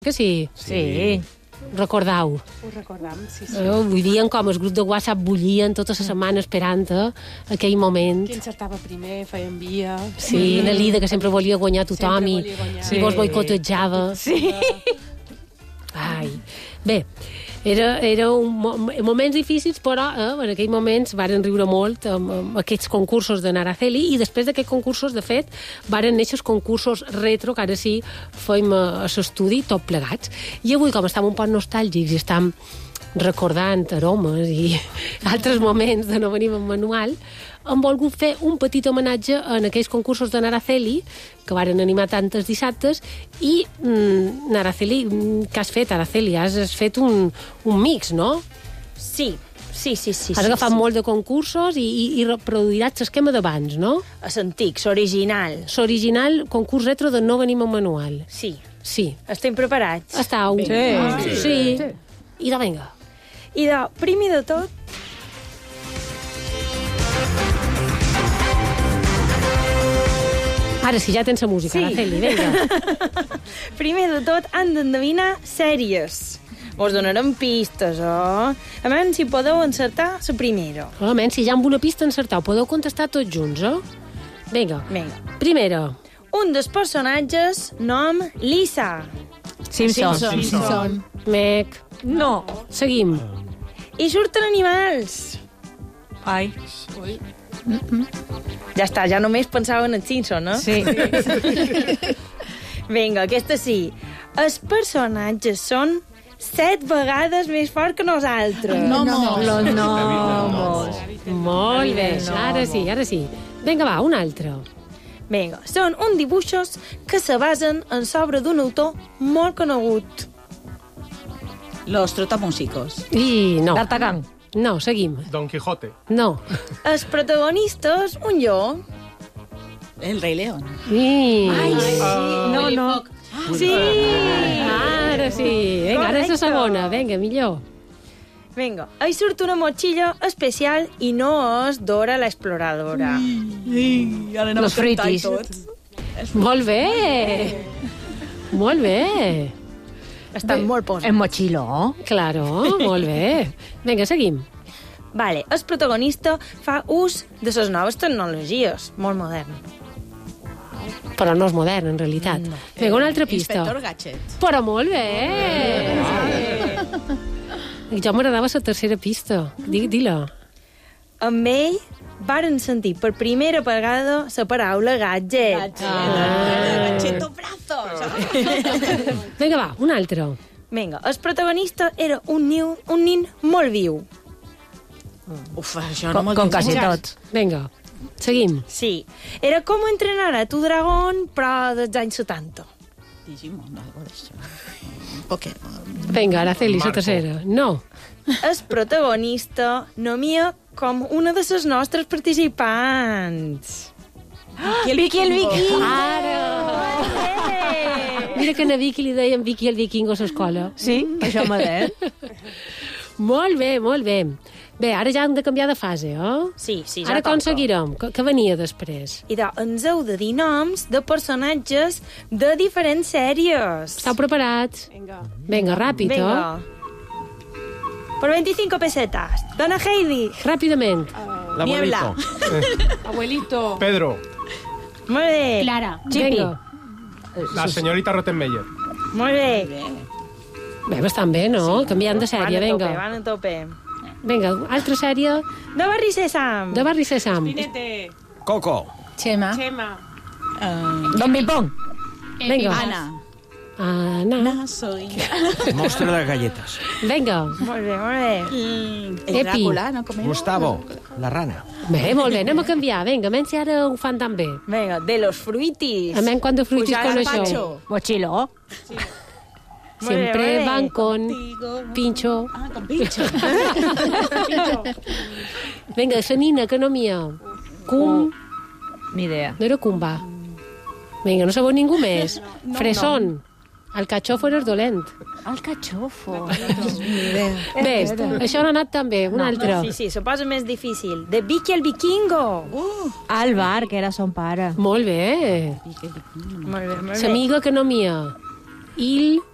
Que sí? Sí. Recordau. Ho recordam, sí. Vull dir, com el grup de WhatsApp bullien tota la setmana esperant aquell moment. Qui encertava primer, feien via. Sí, la Lida, que sempre volia guanyar tothom Sempre i volia guanyar. i vos boicotejava. Sí. Ai. Bé, era moments difícils, però en aquells moments varen riure molt amb aquests concursos de Naraceli, i després d'aquests concursos, de fet, varen néixer els concursos retro, que ara sí fèiem a l'estudi tot plegats. I avui, com estem un poc nostàlgics i estem recordant aromes i altres moments de No venim en manual, hem volgut fer un petit homenatge en aquells concursos de Naraceli que varen animar tantes dissabtes. I Naraceli, què has fet, Araceli? Has fet un mix, no? Sí. Has agafat molt de concursos i reproduiràs l'esquema d'abans, no? A l'antic, l'original. L'original concurs retro de No venim en manual. Sí. Sí. Estem preparats? Estau. Sí. I de vinga. I de, primer de tot, Ara sí, ja tens la música, Sí. Araceli, vinga. primer de tot han d'endevinar sèries. Us donarem pistes, oh? A menys si podeu encertar la primera. Almenys, si ja amb una pista encertau, podeu contestar tots junts, Vinga. Vinga. Primera. Un dels personatges, nom Lisa. Simpson. Mec. No. Seguim. I surten animals. Ai. Ja està, ja només pensava en el Simpson, no? Sí. Vinga, aquesta sí. Els personatges són 7 vegades més forts que nosaltres. Los Molt bé. Ara sí. Vinga, va, un altre. Vinga, són uns dibuixos que se basen en l'obra d'un autor molt conegut. Los trotamúsicos. I no. D'Artagnan. No, seguim. Don Quijote. No. Els protagonistes, un lleó. El Rei León. Ai, No. Sí! Ara sí. Vinga, ara és la segona. Vinga, millor. Vinga, hi surt una motxilla especial i no és Dora l'exploradora. Los fritis. Molt bé. Molt bé. Estan molt posats. El mochilo. Claro, molt bé. Vinga, seguim. Vale, el protagonista fa ús de les noves tecnologies, molt modern. Però no és modern, en realitat. Vinga, una altra pista. Inspector Gadget. Però molt bé. Jo m'agradava la tercera pista. Di-la. Amb ell varen sentir per primera vegada la paraula gadget. Gadget brazos. Vinga, va, un altre. Vinga, el protagonista era un nin molt viu. Uf, això no Com quasi tots. Vinga, seguim. Sí, era com entrenar a tu dragón, però dels anys 70. Digimon, algo d'això. Pokémon. Vinga, Araceli, la Marco. tercera. No. El protagonista nomia com una de les nostres participants. Vicky el Viking. Mira que a Vicky li deien Vicky el Vikingo a l'escola. Sí, això modern. Molt bé, molt bé. Bé, ara ja hem de canviar de fase, Sí, ja Ara com toca. seguirem? Què venia després? I ens heu de dir noms de personatges de diferents sèries. Esteu preparats? Vinga. Vinga, ràpid, Vinga. Por 25 pesetas. Dona Heidi. Ràpidament. Niebla. Abuelito. Pedro. Molt bé. Clara. Vinga. La señorita Rottenmeier. Molt bé. Bé, bastant bé, no? Canviant de sèrie, vinga. Van a tope. Vinga, altra sèrie De Barri Sésam. de Barri Sésam. Pinete. Coco. Chema. Chema. Don Pipón. Vinga. Ana. Anna. Soy. Mostre de galletes. Vinga. Molt bé, molt bé. El Drácula, no comemos. Gustavo, la rana. Bé, molt bé, anem a canviar. Vinga, menys si ara ho fan tan bé. Vinga, de los fruitis. Anem quan de fruitis Pujar con al això. Pancho. Mochilo. Sempre Molt bé. van con Pincho. Ah, con pincho. Vinga, la nina, que no mia. Cum. Ni idea. No era Cumba. Vinga, no sabeu ningú més. Fresón. El cachofo era dolent. El cachofo. Bé, això no ha anat tan bé. Un altre. Sí, se posa més difícil. De Vicky el Vikingo. Alvar, que era son pare. Molt bé. Molt bé, molt bé. L'amiga que no mia. Il